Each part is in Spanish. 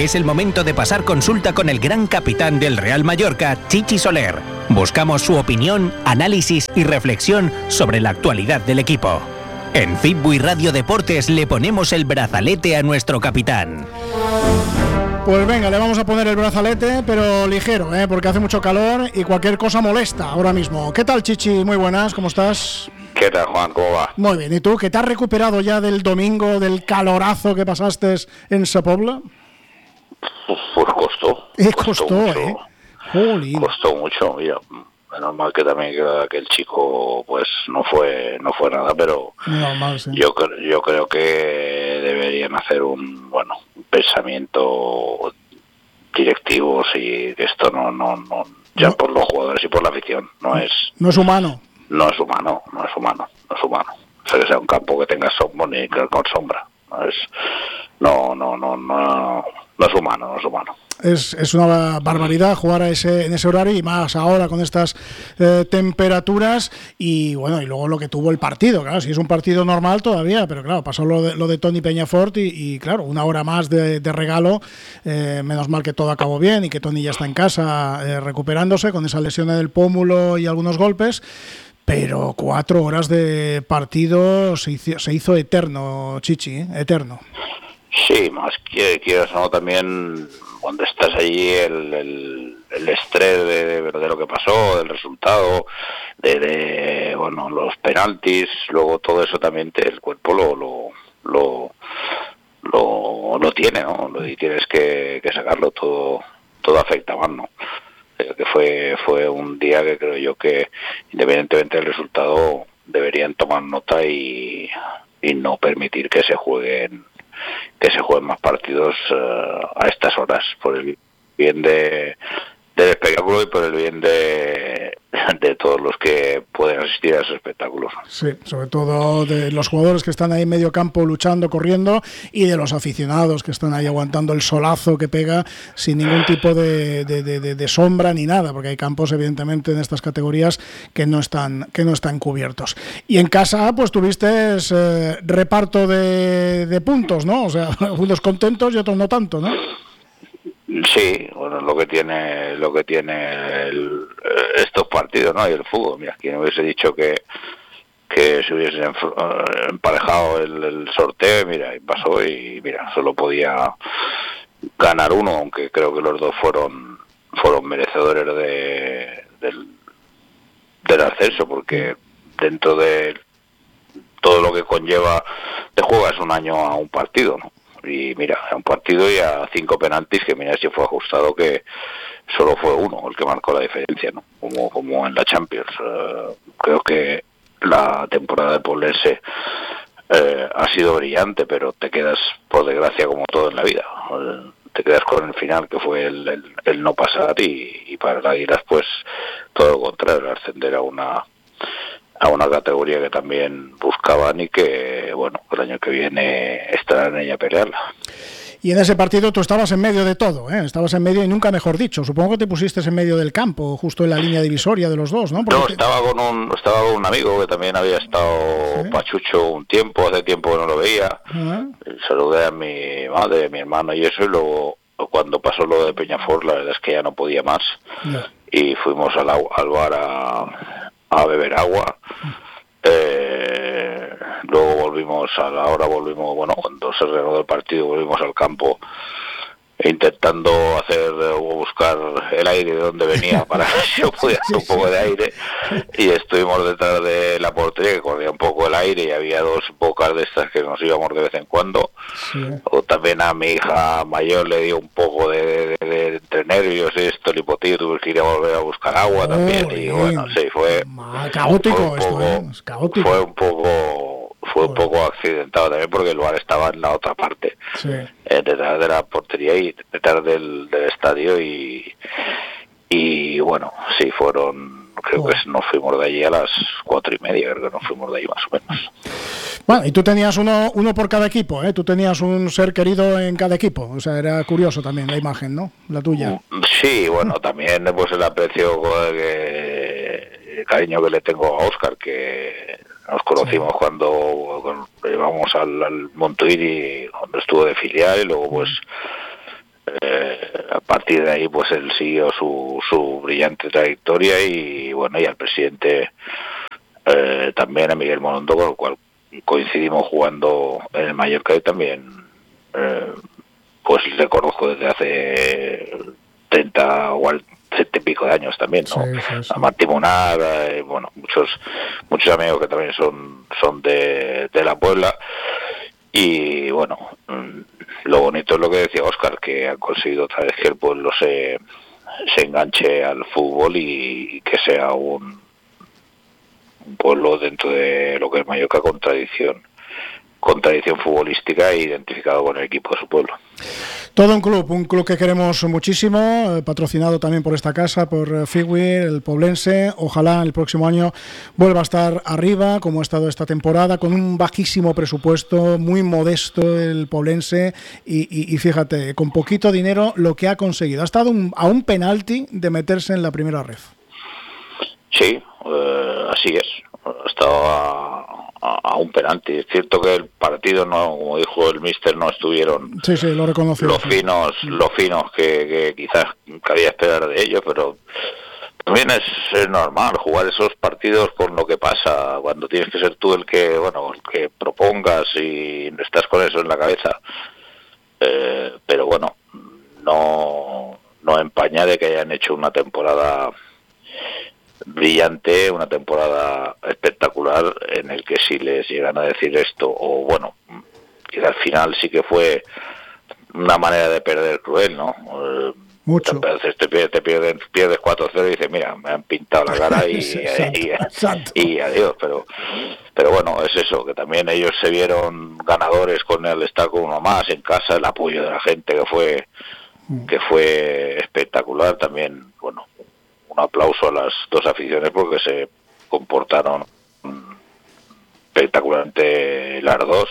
Es el momento de pasar consulta con el gran capitán del Real Mallorca, Chichi Soler. Buscamos su opinión, análisis y reflexión sobre la actualidad del equipo. En Fitbuy Radio Deportes le ponemos el brazalete a nuestro capitán. Pues venga, le vamos a poner el brazalete, pero ligero, porque hace mucho calor y cualquier cosa molesta ahora mismo. ¿Qué tal, Chichi? Muy buenas, ¿cómo estás? ¿Qué tal, Juan? ¿Cómo va? Muy bien, ¿y tú? ¿Que te has recuperado ya del domingo, del calorazo que pasaste en Sepobla? Pues costó. Costó mucho. Jolín. Costó mucho, mira. Menos mal que también que el chico pues no fue nada, pero normal, sí. yo creo que deberían hacer un pensamiento directivos y que esto no ya por los jugadores y por la afición no es humano. No es humano. O sea, que sea un campo que tenga sombra ni con sombra. No es humano. Es una barbaridad jugar en ese horario y más ahora con estas temperaturas y bueno, y luego lo que tuvo el partido, claro, si es un partido normal todavía, pero claro, pasó lo de Toni Peñafort y claro, una hora más de regalo, menos mal que todo acabó bien y que Toni ya está en casa recuperándose con esa lesión del pómulo y algunos golpes, pero 4 horas de partido se hizo eterno, Chichi, eterno. Sí, más que quieras o no, también cuando estás allí el estrés de lo que pasó, del resultado, de los penaltis, luego todo eso también el cuerpo lo tiene, ¿no? Y tienes que sacarlo, todo afecta más, ¿no? Que fue un día que creo yo que independientemente del resultado deberían tomar nota y no permitir que se jueguen más partidos a estas horas, por el bien del espectáculo y por el bien de todos los que pueden asistir a esos espectáculos. Sí, sobre todo de los jugadores que están ahí en medio campo luchando, corriendo, y de los aficionados que están ahí aguantando el solazo que pega sin ningún tipo de sombra ni nada, porque hay campos evidentemente en estas categorías que no están cubiertos. Y en casa pues tuviste reparto de puntos, ¿no? O sea, unos contentos y otros no tanto, ¿no? Sí, bueno, lo que tiene estos partidos, ¿no? Y el fútbol, mira, quien hubiese dicho que se hubiese emparejado el sorteo, mira, y pasó y mira, solo podía ganar uno, aunque creo que los dos fueron merecedores del ascenso, porque dentro de todo lo que conlleva te juegas un año a un partido, ¿no? Y mira, a un partido y a 5 penaltis, que mira si fue ajustado, que solo fue uno el que marcó la diferencia, ¿no? Como en la Champions. Creo que la temporada de Poblense ha sido brillante, pero te quedas, por desgracia, como todo en la vida. Te quedas con el final, que fue el no pasar, y para el Águilas, pues todo lo contrario, ascender a una categoría que también buscaban y que, bueno, el año que viene estarán en ella a pelearla. Y en ese partido tú estabas en medio de todo, ¿eh? Estabas en medio y nunca mejor dicho. Supongo que te pusiste en medio del campo, justo en la línea divisoria de los dos, ¿no? Porque estaba con un amigo que también había estado pachucho un tiempo, hace tiempo que no lo veía. Saludé a mi madre, a mi hermano y eso, y luego cuando pasó lo de Peñafort, la verdad es que ya no podía más. Y fuimos al bar a beber agua. Luego volvimos cuando se reanudó el partido, volvimos al campo intentando buscar el aire de donde venía para ver si yo podía hacer un poco de aire, y estuvimos detrás de la portería, que corría un poco el aire y había 2 bocas de estas que nos íbamos de vez en cuando. O también a mi hija mayor le dio un poco de entre nervios y esto, el hipotillo, tuve que ir a volver a buscar agua también, y bueno, sí, fue caótico caótico. Fue un poco accidentado también, porque el bar estaba en la otra parte, detrás de la portería y detrás del estadio, y bueno, sí, creo que nos fuimos de allí a las 4:30, creo que nos fuimos de allí más o menos. Bueno, y tú tenías uno por cada equipo, ¿eh? Tú tenías un ser querido en cada equipo, o sea, era curioso también la imagen, ¿no? La tuya. Sí, bueno, también pues el aprecio, el cariño que le tengo a Óscar, que nos conocimos cuando íbamos al Montuiri, cuando estuvo de filial, y luego pues A partir de ahí pues él siguió su brillante trayectoria y bueno, y al presidente también, a Miguel Morondo, con el cual coincidimos jugando en el Mallorca, y también pues le conozco desde hace 30 o 70 y pico de años también, ¿no? Sí. A Martí Munar, bueno, muchos amigos que también son de la Puebla. Y bueno, lo bonito es lo que decía Óscar, que han conseguido otra vez que el pueblo se enganche al fútbol y que sea un pueblo dentro de lo que es Mallorca con tradición futbolística e identificado con el equipo de su pueblo. Todo un club que queremos muchísimo, patrocinado también por esta casa, por Figwir, el poblense. Ojalá el próximo año vuelva a estar arriba, como ha estado esta temporada, con un bajísimo presupuesto, muy modesto el poblense, y fíjate, con poquito dinero lo que ha conseguido. Ha estado a un penalti de meterse en la primera red. Sí, así es. Estaba a un penalti. Es cierto que el partido, no, como dijo el míster, no estuvieron lo reconoció, los finos que quizás cabía esperar de ellos, pero también es normal jugar esos partidos con lo que pasa, cuando tienes que ser tú el que propongas y estás con eso en la cabeza. Pero bueno, no empaña de que hayan hecho una temporada brillante, una temporada espectacular, en el que si les llegan a decir esto, o bueno, que al final sí que fue una manera de perder cruel, ¿no? Mucho. Entonces pierdes 4-0 y dices, mira, me han pintado la cara y adiós, pero bueno, es eso, que también ellos se vieron ganadores con el estar con uno más en casa, el apoyo de la gente que fue espectacular. También, bueno, un aplauso a las dos aficiones porque se comportaron espectacularmente las dos,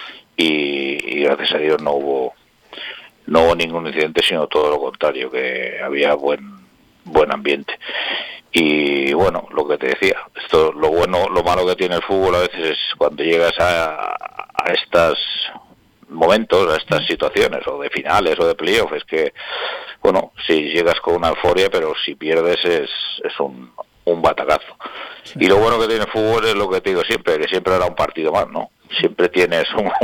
y gracias a Dios no hubo ningún incidente, sino todo lo contrario, que había buen ambiente. Y bueno, lo que te decía, esto, lo malo que tiene el fútbol a veces es cuando llegas a estos momentos, a estas situaciones, o de finales o de playoff, es que, bueno, si llegas con una euforia, pero si pierdes es un batacazo. Sí. Y lo bueno que tiene el fútbol es lo que te digo siempre, que siempre hará un partido más, ¿no? Siempre tienes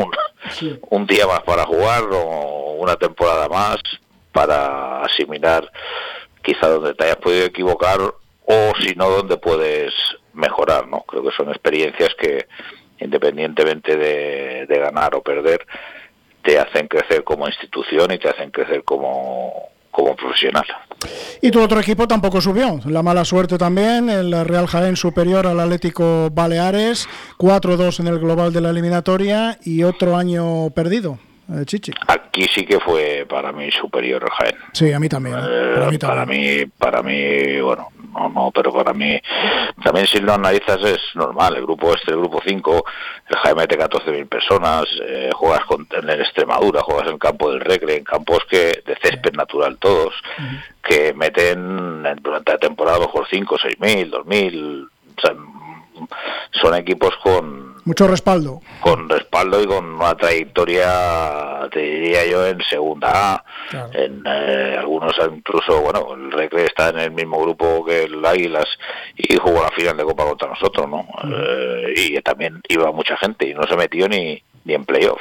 un día más para jugar, o una temporada más para asimilar quizá donde te hayas podido equivocar, o si no, donde puedes mejorar, ¿no? Creo que son experiencias que, independientemente de ganar o perder, te hacen crecer como institución y te hacen crecer como profesional. Y tu otro equipo tampoco subió. La mala suerte también, el Real Jaén superior al Atlético Baleares, 4-2 en el global de la eliminatoria, y otro año perdido. Chichi. Aquí sí que fue para mí superior el Jaén. Sí, a mí también. Para mí, bueno, no, pero para mí también, si lo analizas, es normal. El grupo 5, el Jaén mete 14.000 personas, juegas en el Extremadura, juegas en el campo del Recre, en campos de césped natural todos, que meten durante la temporada a lo mejor 5, 6.000, 2.000, o sea, son equipos con mucho respaldo. Con respaldo y con una trayectoria, te diría yo, en segunda A. Claro. En algunos incluso, bueno, el Recre está en el mismo grupo que el Águilas y jugó la final de Copa contra nosotros, ¿no? Y también iba mucha gente y no se metió ni en playoff.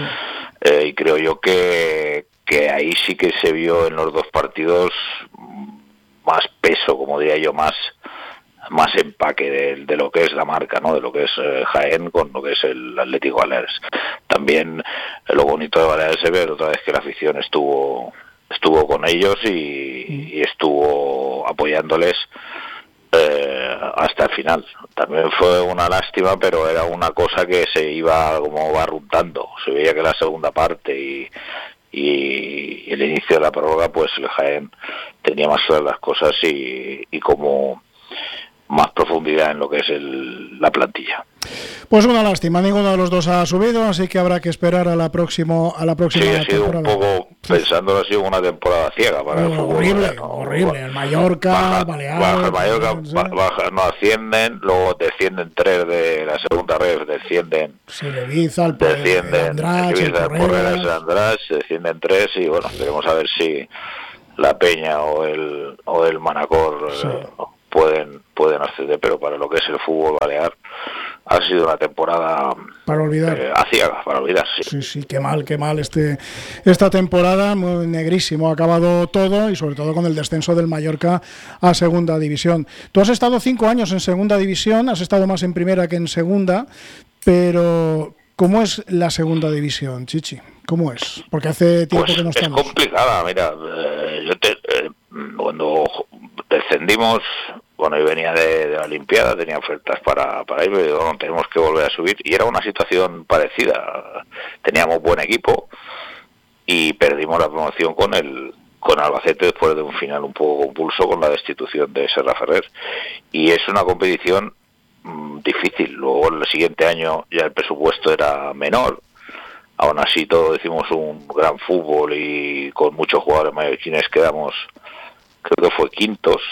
Y creo yo que ahí sí que se vio en los dos partidos más peso, como diría yo, más empaque de lo que es la marca, ¿no? De lo que es Jaén con lo que es el Atlético Baleares. También lo bonito de Baleares es ver otra vez que la afición estuvo con ellos y estuvo apoyándoles hasta el final. También fue una lástima, pero era una cosa que se iba como barruntando. Se veía que la segunda parte y el inicio de la prórroga, pues el Jaén tenía más claras las cosas y como más profundidad en lo que es la plantilla. Pues una lástima, ninguno de los dos ha subido, así que habrá que esperar a la próxima Sí, ha sido temporada. un poco, pensándolo, ha sido una temporada ciega para el fútbol. Horrible. El Mallorca, Baleares... Baja el Mallorca, no ascienden, luego descienden 3 de la segunda red, descienden... Ibiza, el András, descienden 3 y bueno, veremos a ver si la Peña o el Manacor pueden acceder, pero para lo que es el fútbol balear ha sido una temporada para olvidar, aciaga, para olvidar. Sí, qué mal esta temporada, muy negrísimo ha acabado todo, y sobre todo con el descenso del Mallorca a segunda división. Tú has estado 5 años en segunda división, has estado más en primera que en segunda, pero ¿cómo es la segunda división, Chichi? ¿Cómo es? Porque hace tiempo que no estamos. Es complicada, mira, cuando descendimos, bueno, yo venía de la Olimpiada, tenía ofertas para ir, pero bueno, tenemos que volver a subir, y era una situación parecida. Teníamos buen equipo y perdimos la promoción con Albacete después de un final un poco convulso con la destitución de Serra Ferrer, y es una competición difícil. Luego el siguiente año ya el presupuesto era menor, aún así todos hicimos un gran fútbol y con muchos jugadores mallorquines quedamos, creo que fue quintos,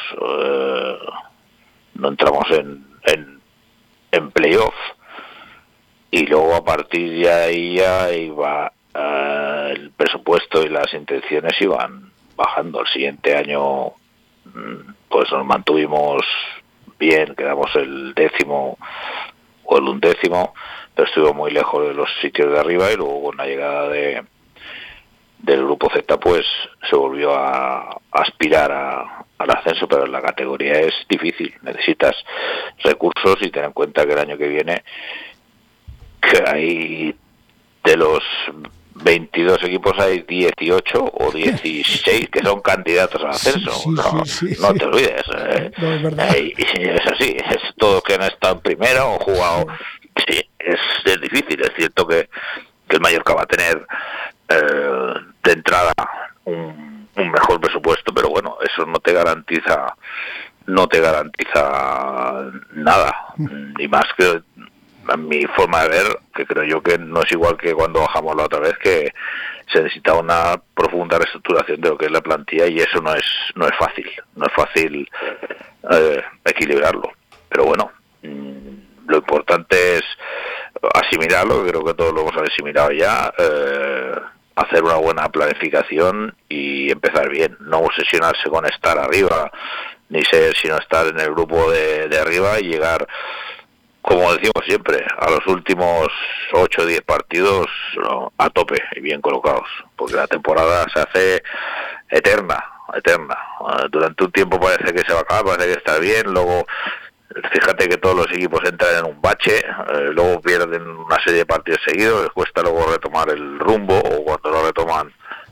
no entramos en playoff, y luego a partir de ahí ya iba el presupuesto y las intenciones iban bajando. El siguiente año pues nos mantuvimos bien, quedamos el 10º o el 11º, pero estuvimos muy lejos de los sitios de arriba, y luego con la llegada del grupo Z pues se volvió a aspirar al ascenso, pero en la categoría es difícil, necesitas recursos, y ten en cuenta que el año que viene que hay de los 22 equipos hay 18 o 16 que son candidatos al ascenso. No te olvides. No, es verdad. Es así, es todos que han estado en primera o jugado. Sí, es difícil. Es cierto que el Mallorca va a tener de entrada un mejor presupuesto, pero bueno, eso no te garantiza nada, y más que a mi forma de ver, que creo yo que no es igual que cuando bajamos la otra vez, que se necesita una profunda reestructuración de lo que es la plantilla, y eso no es fácil equilibrarlo, pero bueno, lo importante es asimilarlo, creo que todos lo hemos asimilado ya, hacer una buena planificación y empezar bien, no obsesionarse con estar arriba, ni ser sino estar en el grupo de arriba y llegar, como decimos siempre, a los últimos 8 o 10 partidos a tope y bien colocados, porque la temporada se hace eterna. Durante un tiempo parece que se va a acabar, parece que está bien, luego fíjate que todos los equipos entran en un bache, luego pierden una serie de partidos seguidos, les cuesta luego retomar el rumbo, o cuando lo retoman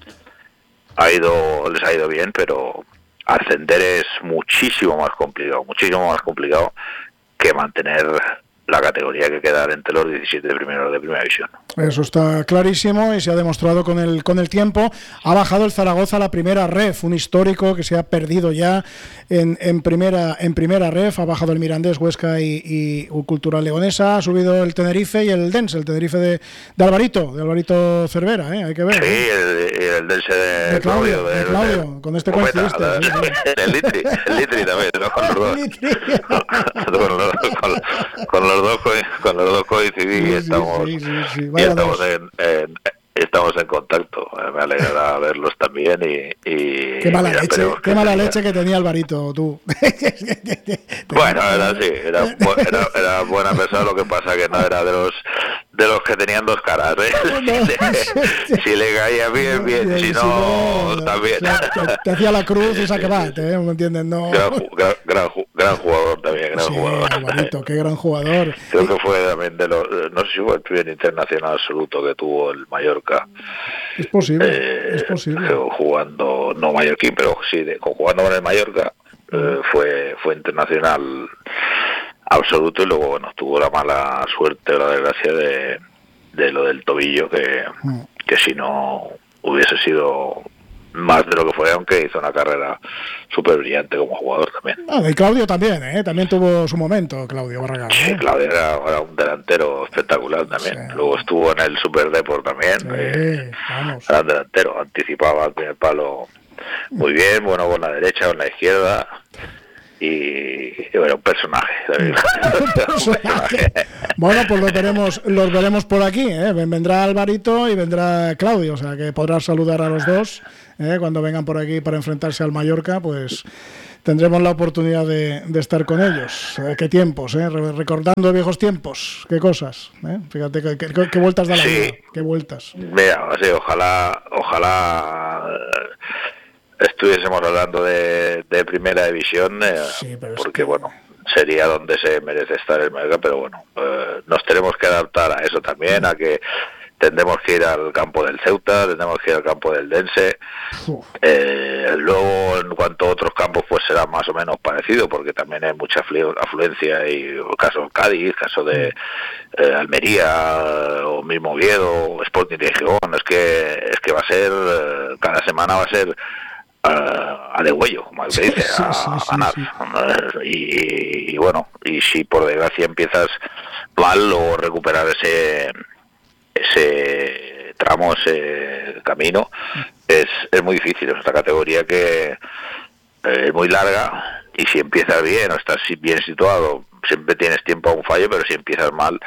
les ha ido bien, pero ascender es muchísimo más complicado que mantener la categoría que queda entre los 17 primeros de primera división. Eso está clarísimo y se ha demostrado con el tiempo. Ha bajado el Zaragoza a la primera ref, un histórico que se ha perdido ya en primera ref. Ha bajado el Mirandés, Huesca y Cultural Leonesa. Ha subido el Tenerife y el Dense, el Tenerife de Alvarito Cervera, hay que ver. Sí, el Dense de Claudio. Con este coincidiste. El Litri también, ¿no? Con los dos coincidí, estamos en contacto. Me alegra verlos también y qué mala leche que tenía Alvarito, tú. Bueno, era buena persona, lo que pasa que no era de los que tenían dos caras, si le caía bien, si no también. Te hacía la cruz esa que va, ¿me entiendes? No. Gran jugador también, jugador. Alvarito, qué gran jugador. Creo que fue también no sé si fue el primer internacional absoluto que tuvo el Mallorca. Es posible. Jugando, no mallorquín, pero sí, jugando con el Mallorca, fue internacional absoluto, y luego bueno, tuvo la mala suerte o la desgracia de lo del tobillo, que si no hubiese sido más de lo que fue, aunque hizo una carrera súper brillante como jugador también. Y Claudio también, también tuvo su momento, Claudio Barragán. Sí, Claudio era un delantero espectacular también. Sí. Luego estuvo en el Super Deport también. Vamos. Era delantero, anticipaba al primer palo muy bien, bueno, con la derecha, con la izquierda. Y bueno, un personaje. Bueno, pues los veremos por aquí, vendrá Alvarito y vendrá Claudio, o sea que podrás saludar a los dos cuando vengan por aquí para enfrentarse al Mallorca, pues tendremos la oportunidad de estar con ellos. Qué tiempos, recordando viejos tiempos, qué cosas, fíjate qué vueltas da la vida, qué vueltas. Mira, sí, ojalá estuviésemos hablando de primera división, porque bueno, sería donde se merece estar el Mallorca, pero bueno, nos tenemos que adaptar a eso también, a que tendremos que ir al campo del Ceuta, tendremos que ir al campo del Dense, luego en cuanto a otros campos pues será más o menos parecido, porque también hay mucha afluencia, y el caso de Cádiz, caso de Almería, o mismo Oviedo, Sporting de Gijón, es que va a ser, cada semana va a ser a degüello, como se dice, a ganar. Y bueno, y si por desgracia empiezas mal, o recuperar ese tramo, ese camino, es muy difícil. Es una categoría que es muy larga, y si empiezas bien o estás bien situado, siempre tienes tiempo a un fallo, pero si empiezas mal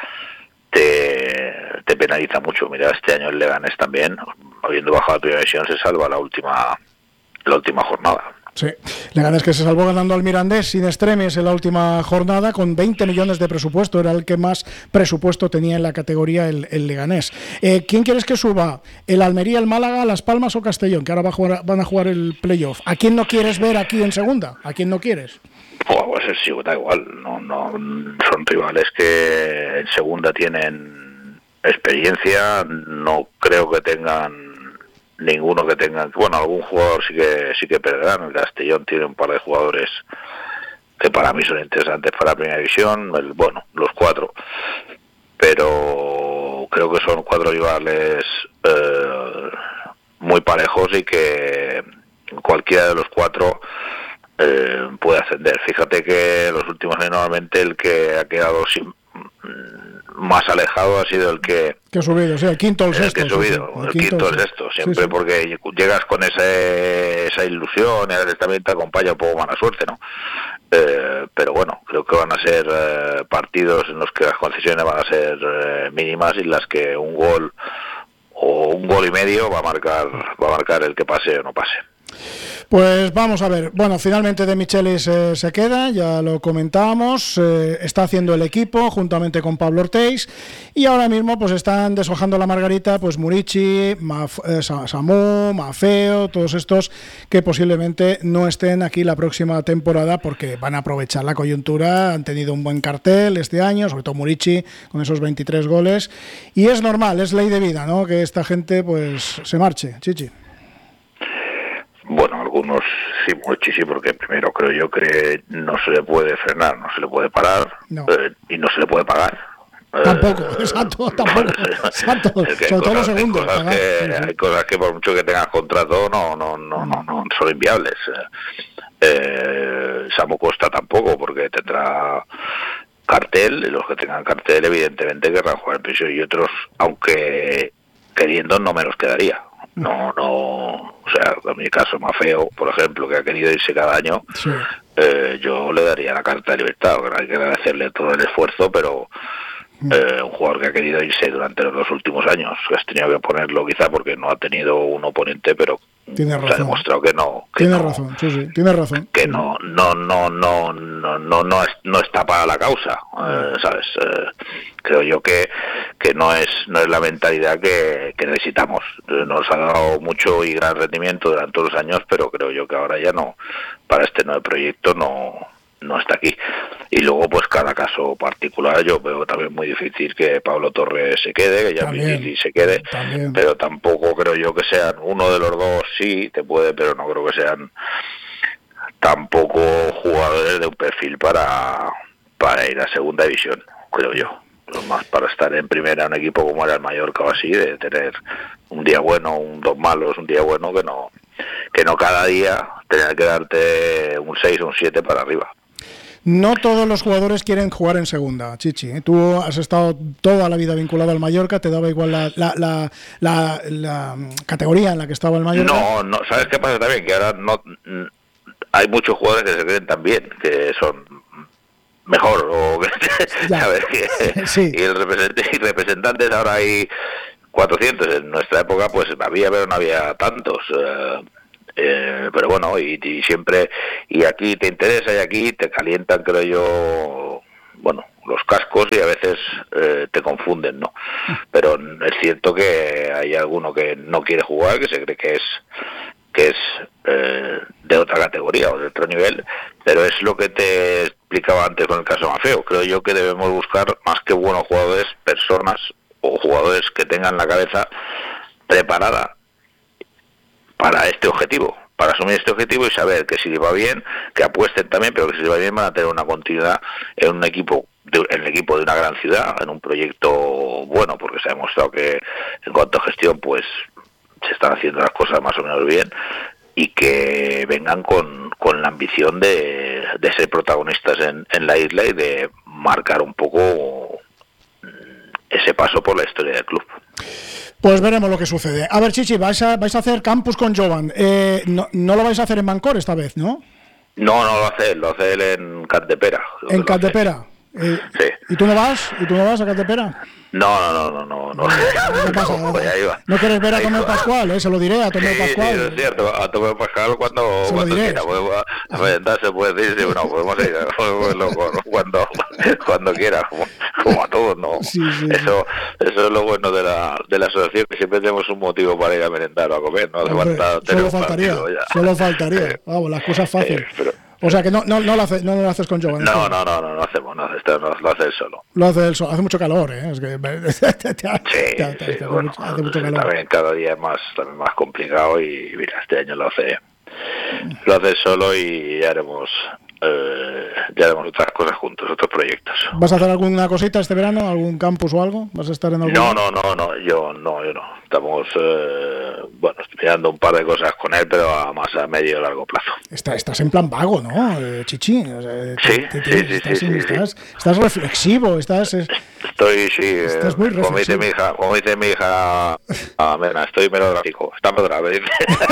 te penaliza mucho. Mira, este año el Leganés también, habiendo bajado a primera división, se salva la última jornada. Sí, Leganés que se salvó ganando al Mirandés sin extremes en la última jornada con 20 millones de presupuesto, era el que más presupuesto tenía en la categoría el Leganés. ¿Quién quieres que suba? ¿El Almería, el Málaga, Las Palmas o Castellón? Que ahora van a jugar el playoff. ¿A quién no quieres ver aquí en segunda? ¿A quién no quieres? Pues sí, da igual, no son rivales que en segunda tienen experiencia, no creo que tengan ninguno que tengan, bueno, algún jugador sí que perderán. El Castellón tiene un par de jugadores que para mí son interesantes para la primera división, los cuatro, pero creo que son cuatro rivales muy parejos, y que cualquiera de los cuatro puede ascender. Fíjate que los últimos años normalmente el que ha quedado más alejado ha sido el que ha subido, el quinto o el sexto. El quinto o el sexto, siempre, porque llegas con esa ilusión, y también te acompaña un poco mala suerte, ¿no? Pero bueno, creo que van a ser partidos en los que las concesiones van a ser mínimas, y las que un gol o un gol y medio va a marcar el que pase o no pase. Pues vamos a ver, bueno, finalmente De Michelis se queda, ya lo comentábamos, está haciendo el equipo juntamente con Pablo Ortiz, y ahora mismo pues están deshojando la margarita pues Murici, Samu, Mafeo, todos estos que posiblemente no estén aquí la próxima temporada, porque van a aprovechar la coyuntura, han tenido un buen cartel este año, sobre todo Murici con esos 23 goles, y es normal, es ley de vida, ¿no?, que esta gente pues se marche, Chichi. Bueno, algunos sí, muchísimo, porque primero creo yo que no se le puede frenar, no se le puede parar, y no se le puede pagar. Tampoco, tampoco. Sobre todo los segundos. Hay cosas que por mucho que tengas contrato no son inviables. Samu Costa tampoco, porque tendrá cartel, y los que tengan cartel evidentemente querrán jugar el precio, y otros, aunque queriendo, no me los quedaría. O sea, en mi caso Mafeo, por ejemplo, que ha querido irse cada año, yo le daría la carta de libertad. Hay que agradecerle todo el esfuerzo, pero un jugador que ha querido irse durante los 2 últimos años, que has tenido que ponerlo quizá porque no ha tenido un oponente, pero tiene razón. Se ha demostrado que no. Tiene razón, tiene razón. Que no está para la causa, ¿sabes? Creo yo que no es la mentalidad que necesitamos. Nos ha dado mucho y gran rendimiento durante todos los años, pero creo yo que ahora ya no, para este nuevo proyecto no está aquí. Y luego pues cada caso particular, yo veo también muy difícil que Pablo Torres se quede, que ya Miguel se quede, pero tampoco creo yo que sean uno de los dos. Sí, te puede, pero no creo que sean tampoco jugadores de un perfil para ir a segunda división, creo yo. Lo más para estar en primera, un equipo como era el Mallorca o así, de tener un día bueno, 2 malos, un día bueno, que no cada día tener que darte un 6 o un 7 para arriba. No todos los jugadores quieren jugar en segunda, Chichi. Tú has estado toda la vida vinculado al Mallorca, te daba igual la categoría en la que estaba el Mallorca. No, ¿sabes qué pasa también? Que ahora no hay muchos jugadores que se creen también, que son mejor, o ¿sabes? Sí. Y representantes ahora hay 400, en nuestra época pues había, pero no había tantos. Pero bueno, y siempre, y aquí te interesa y aquí te calientan, creo yo, bueno, los cascos, y a veces te confunden, ¿no? Pero es cierto que hay alguno que no quiere jugar, que se cree que es de otra categoría o de otro nivel, pero es lo que te explicaba antes con el caso Maffeo. Creo yo que debemos buscar, más que buenos jugadores, personas o jugadores que tengan la cabeza preparada para este objetivo, para asumir este objetivo y saber que si va bien, que apuesten también, pero que si va bien van a tener una continuidad en un equipo, en el equipo de una gran ciudad, en un proyecto bueno, porque se ha demostrado que en cuanto a gestión pues se están haciendo las cosas más o menos bien, y que vengan con la ambición de ser protagonistas en la isla y de marcar un poco ese paso por la historia del club. Pues veremos lo que sucede. A ver, Chichi, vais a hacer campus con Jovan. No lo vais a hacer en Mancor esta vez, ¿no? No lo hace él en Cantepera. ¿En Cantepera? Sí. ¿Y tú no vas? a Cantepera? No. ¿Qué pasa? ¿No quieres ver a Tomeo Pascual? Se lo diré a Tomeo Pascual. Sí, es cierto, a Tomeo Pascual cuando quiera. Se puede decir, sí, bueno, podemos ir cuando quiera, como a todos, ¿no? Sí. Eso es lo bueno de la asociación, que siempre tenemos un motivo para ir a merendar o a comer, ¿no? Solo faltaría. Vamos, las cosas fáciles. O sea que no lo haces con Jovan. No hacemos, lo hace él solo. Lo hace él solo. Hace mucho calor, ¿eh? Es que hace mucho calor. También cada día es más complicado, y mira, este año lo hace solo, y ya haremos otras cosas juntos, otros proyectos. ¿Vas a hacer alguna cosita este verano? ¿Algún campus o algo? ¿Vas a estar en algún? No, yo no. Estamos, mirando un par de cosas con él, pero más a medio y largo plazo. Estás en plan vago, ¿no, Chichi? O sea, estás reflexivo, Estás muy reflexivo. Como dice mi hija, mira, estoy melodramático. Está melodramático.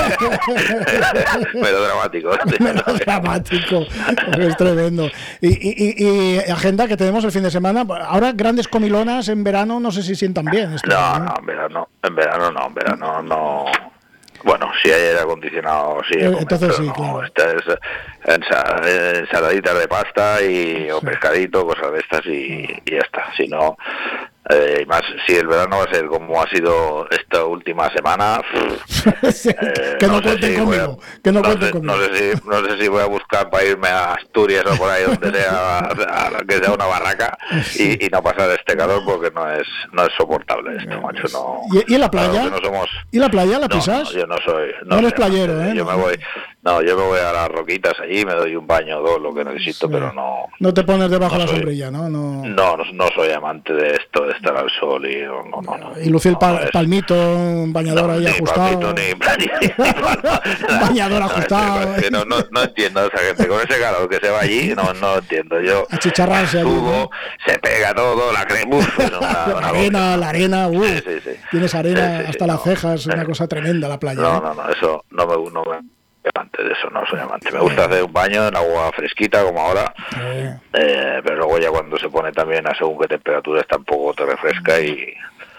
Melodramático. Es tremendo. Y agenda que tenemos el fin de semana. Ahora grandes comilonas en verano, no sé si sientan bien. En verano no. Bueno, si hay aire acondicionado, sí. Entonces sí, claro. Esta es ensaladitas de pasta o pescadito, cosas de estas, y ya está. Si no, más si el verano va a ser como ha sido esta última semana, que no cuenten conmigo. No sé si voy a buscar para irme a Asturias o por ahí donde sea, que sea una barraca, y no pasar este calor, porque no es soportable esto, macho. No. ¿Y en la playa? ¿Y la playa la pisas? Yo no soy. No eres playero, ¿eh? Yo me voy a las roquitas allí, me doy un baño o dos, lo que necesito, pero no. No te pones debajo de la sombrilla, ¿no? No soy amante de esto, de estar al sol y no. Y lucir palmito, un bañador ahí ajustado. Bañador ajustado. No entiendo a esa gente con ese calor que se va allí, no entiendo. Yo achicharrarse allí, ¿no? Se pega todo, la crema, la arena, sí. Tienes arena hasta las cejas, una cosa tremenda la playa. No, eso no me amante de eso, no soy amante. Me gusta hacer un baño en agua fresquita como ahora, pero luego ya cuando se pone también a según qué temperaturas tampoco te refresca y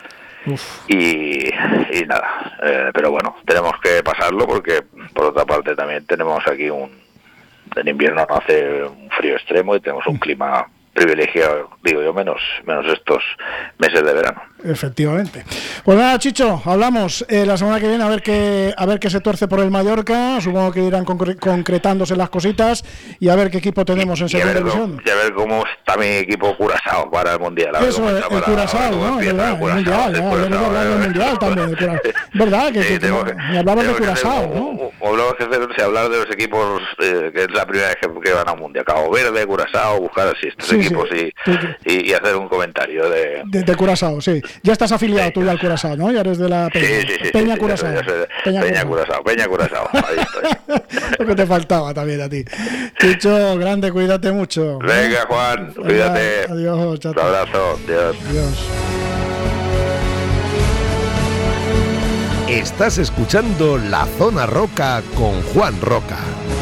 nada. Pero bueno, tenemos que pasarlo, porque por otra parte también tenemos aquí en invierno no hace un frío extremo y tenemos un clima privilegiado, digo yo, menos estos meses de verano. Efectivamente. Pues nada, Chicho, hablamos la semana que viene a ver qué se tuerce por el Mallorca. Supongo que irán concretándose las cositas, y a ver qué equipo tenemos en segunda división. Y a ver cómo está mi equipo Curazao para el Mundial. Eso es, el Curazao, ¿no? El Mundial también. ¿Verdad? Me hablabas de Curazao, ¿no? Se hablaba de los equipos, que es la primera vez que van a un Mundial. Cabo Verde, Curazao, buscar así estos equipos y hacer un comentario de Curazao, sí. Ya estás afiliado tú al Curazao, ¿no? Ya eres de la Peña. Sí. Peña Curazao. Peña Curazao. Ahí estoy. Lo que te faltaba también a ti. Chicho, grande, cuídate mucho. Venga, Juan, cuídate. Adiós, chato. Un abrazo. Adiós. Estás escuchando La Zona Roca con Juan Roca.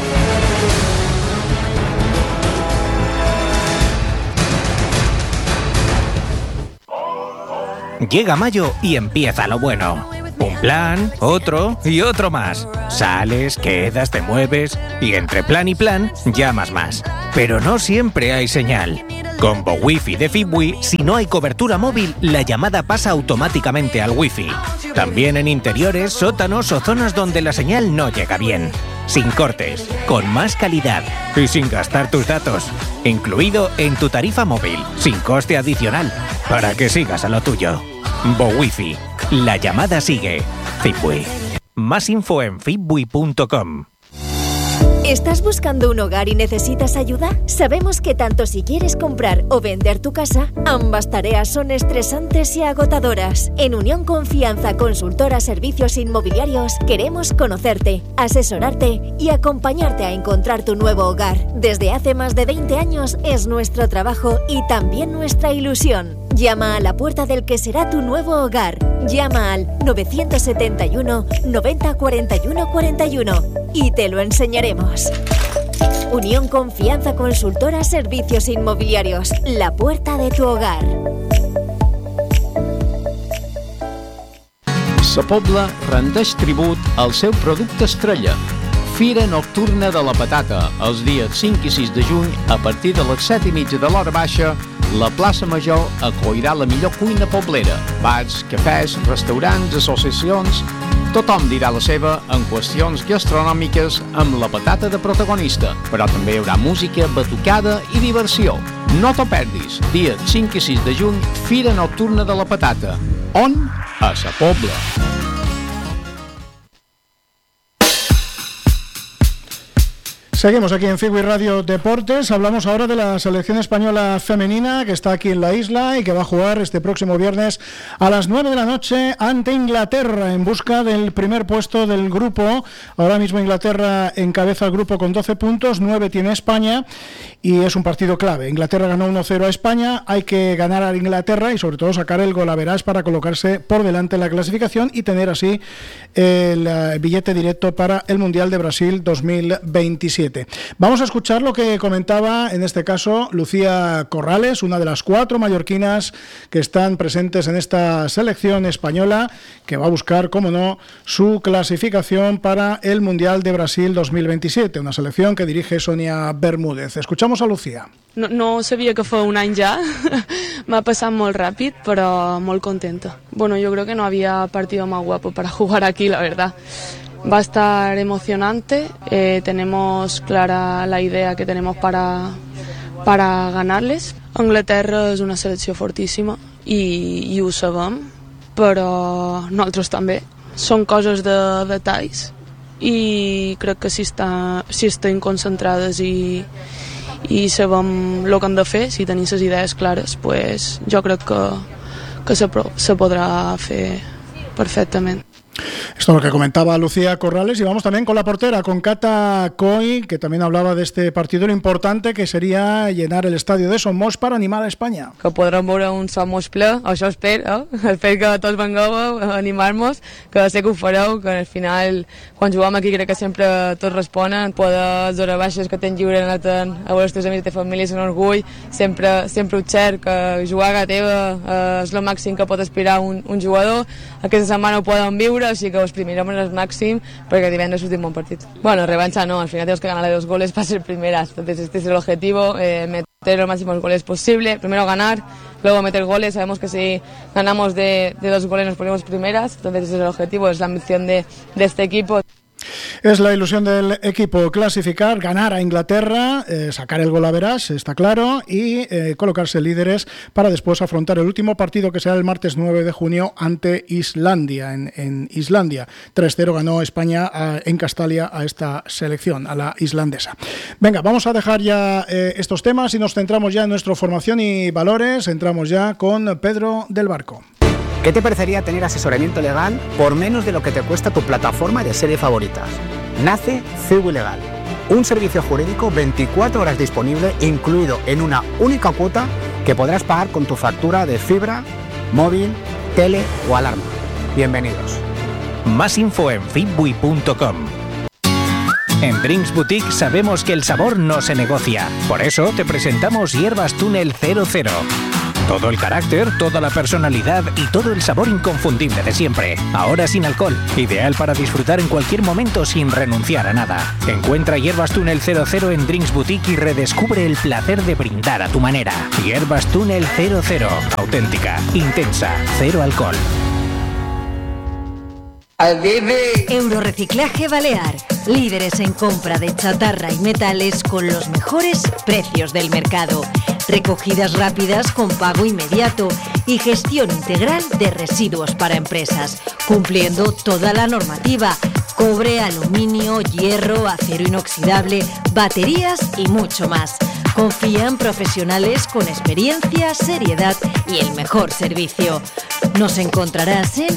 Llega mayo y empieza lo bueno. Un plan, otro y otro más. Sales, quedas, te mueves y entre plan y plan llamas más. Pero no siempre hay señal. Con Wi-Fi de Fibwi, si no hay cobertura móvil, la llamada pasa automáticamente al Wi-Fi. También en interiores, sótanos o zonas donde la señal no llega bien. Sin cortes, con más calidad y sin gastar tus datos. Incluido en tu tarifa móvil, sin coste adicional, para que sigas a lo tuyo. Wi-Fi. La llamada sigue. Fibwi. Más info en fibwi.com. ¿Estás buscando un hogar y necesitas ayuda? Sabemos que tanto si quieres comprar o vender tu casa, ambas tareas son estresantes y agotadoras. En Unión Confianza Consultora Servicios Inmobiliarios queremos conocerte, asesorarte y acompañarte a encontrar tu nuevo hogar. Desde hace más de 20 años es nuestro trabajo y también nuestra ilusión. Llama a la puerta del que será tu nuevo hogar. Llama al 971 90 41 41 y te lo enseñaremos. Unión Confianza Consultora Servicios Inmobiliarios. La puerta de tu hogar. Sa Pobla rendeix tribut al seu producte estrella. Fira Nocturna de la Patata, els dies 5 i 6 de juny, a partir de les 7:30 de l'hora baixa, la plaça Major acollirà la millor cuina poblera. Bars, cafès, restaurants, associacions... Tothom dirà la seva en qüestions gastronòmiques amb la patata de protagonista, però també hi haurà música, batucada i diversió. No t'ho perdis, dia 5 i 6 de juny, Fira Nocturna de la Patata. On? A Sa Pobla. Seguimos aquí en Fibwi Radio Deportes. Hablamos ahora de la selección española femenina que está aquí en la isla y que va a jugar este próximo viernes a las 9 de la noche ante Inglaterra en busca del primer puesto del grupo. Ahora mismo Inglaterra encabeza el grupo con 12 puntos, 9 tiene España y es un partido clave. Inglaterra ganó 1-0 a España, hay que ganar a Inglaterra y sobre todo sacar el golaverage para colocarse por delante en la clasificación y tener así el billete directo para el Mundial de Brasil 2027. Vamos a escuchar lo que comentaba en este caso Lucía Corrales, una de las 4 mallorquinas que están presentes en esta selección española que va a buscar, como no, su clasificación para el Mundial de Brasil 2027, una selección que dirige Sonia Bermúdez. Escuchamos a Lucía. No sabia que fue un any ja, m'ha passat molt ràpid, però molt contenta. Bueno, yo creo que no había partido más guapo para jugar aquí, la verdad. Va a estar emocionante, tenemos clara la idea que tenemos para ganarles. Anglaterra és una selecció fortíssima i ho sabem, però nosaltres també. Són coses de detalls i crec que si estem concentrades i sabem el que hem de fer, si tenim les idees clares, pues jo crec que se podrà fer perfectament. Esto es lo que comentaba Lucía Corrales y vamos también con la portera, con Cata Coy, que también hablaba de este partido, lo importante que sería llenar el estadio de Somos para animar a España. Que podrem veure un Somos ple, això espero, espero que tots vengueu a animar-nos, que sé que ho fareu, que al final quan juguem aquí crec que sempre tots responen, poder hores baixes que tens lliure a veure els teus amics i família és un orgull, sempre ho xer, que jugar a casa teva és el màxim que pot aspirar un jugador, aquesta setmana ho poden viure, així que ho exprimirem al màxim perquè divendres sortim bon partit. Bueno, revancha no, al final tenemos que ganar 2 goles para ser primeras, entonces este es el objetivo, meter los máximos goles posible, primero ganar, luego meter goles, sabemos que si ganamos de 2 goles nos ponemos primeras, entonces ese es el objetivo, es la ambición de este equipo. Es la ilusión del equipo clasificar, ganar a Inglaterra, sacar el golaverage, está claro, y colocarse líderes para después afrontar el último partido que será el martes 9 de junio ante Islandia, en Islandia. 3-0 ganó España en Castalia a esta selección, a la islandesa. Venga, vamos a dejar ya estos temas y nos centramos ya en nuestra formación y valores. Entramos ya con Pedro del Barco. ¿Qué te parecería tener asesoramiento legal por menos de lo que te cuesta tu plataforma de series favoritas? Nace Fibui Legal, un servicio jurídico 24 horas disponible, incluido en una única cuota que podrás pagar con tu factura de fibra, móvil, tele o alarma. Bienvenidos. Más info en fitbui.com. En Drinks Boutique sabemos que el sabor no se negocia. Por eso te presentamos Hierbas Túnel 00. Todo el carácter, toda la personalidad y todo el sabor inconfundible de siempre. Ahora sin alcohol. Ideal para disfrutar en cualquier momento sin renunciar a nada. Encuentra Hierbas Túnel 00 en Drinks Boutique y redescubre el placer de brindar a tu manera. Hierbas Túnel 00. Auténtica, intensa, cero alcohol. Eurorreciclaje Balear. Líderes en compra de chatarra y metales con los mejores precios del mercado. Recogidas rápidas con pago inmediato y gestión integral de residuos para empresas, cumpliendo toda la normativa: cobre, aluminio, hierro, acero inoxidable, baterías y mucho más. Confía en profesionales con experiencia, seriedad y el mejor servicio. Nos encontrarás en